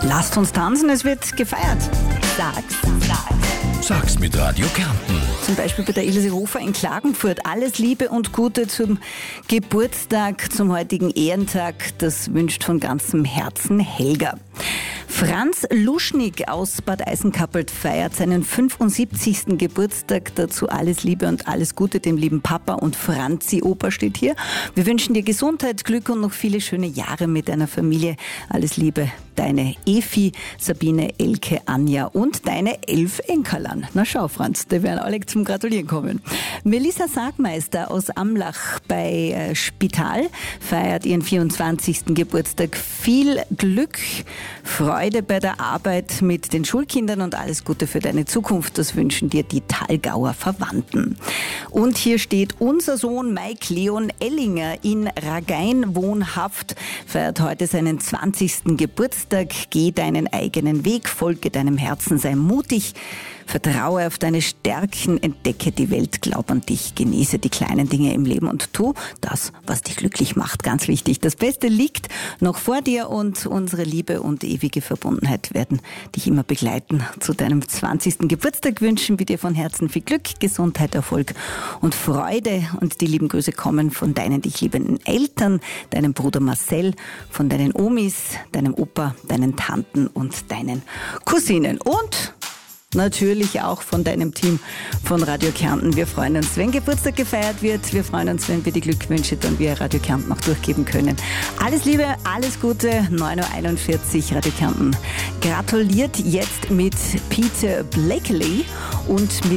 Lasst uns tanzen, es wird gefeiert. Sag's mit Radio Kärnten. Zum Beispiel bei der Ilse Hofer in Klagenfurt. Alles Liebe und Gute zum Geburtstag, zum heutigen Ehrentag. Das wünscht von ganzem Herzen Helga. Franz Luschnig aus Bad Eisenkappelt feiert seinen 75. Geburtstag. Dazu alles Liebe und alles Gute dem lieben Papa und Franzi. Opa steht hier. Wir wünschen dir Gesundheit, Glück und noch viele schöne Jahre mit deiner Familie. Alles Liebe, deine Efi, Sabine, Elke, Anja und deine 11 Enkerlern. Na schau, Franz, die werden alle zum Gratulieren kommen. Melissa Sargmeister aus Amlach bei Spital feiert ihren 24. Geburtstag. Viel Glück, Freude bei der Arbeit mit den Schulkindern und alles Gute für deine Zukunft. Das wünschen dir die Thalgauer Verwandten. Und hier steht unser Sohn Mike Leon Ellinger in Ragain wohnhaft, feiert heute seinen 20. Geburtstag. Geh deinen eigenen Weg, folge deinem Herzen, sei mutig, vertraue auf deine Stärken, entdecke die Welt, glaub an dich, genieße die kleinen Dinge im Leben und tu das, was dich glücklich macht. Ganz wichtig, das Beste liegt noch vor dir und unsere Liebe und ewige Verbundenheit werden dich immer begleiten. Zu deinem 20. Geburtstag wünschen wir dir von Herzen viel Glück, Gesundheit, Erfolg und Freude und die lieben Grüße kommen von deinen dich liebenden Eltern, deinem Bruder Marcel, von deinen Omis, deinem Opa, deinen Tanten und deinen Cousinen und natürlich auch von deinem Team von Radio Kärnten. Wir freuen uns, wenn Geburtstag gefeiert wird. Wir freuen uns, wenn wir die Glückwünsche dann via Radio Kärnten noch durchgeben können. Alles Liebe, alles Gute, 9.41 Uhr Radio Kärnten gratuliert jetzt mit Peter Blakely und mit